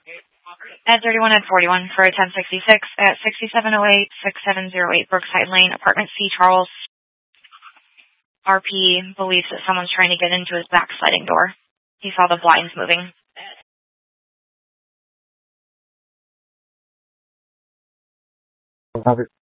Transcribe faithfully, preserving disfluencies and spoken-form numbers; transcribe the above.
At thirty-one at forty-one for a ten sixty-six at sixty-seven oh eight, sixty-seven oh eight Brookside Lane, apartment C, Charles. R P believes that someone's trying to get into his back sliding door. He saw the blinds moving. Have it.